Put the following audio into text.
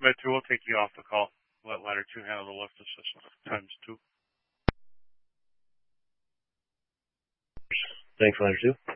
Estimate 2 will take you off the call. Let ladder 2 handle the lift assist times 2. Thanks, ladder 2.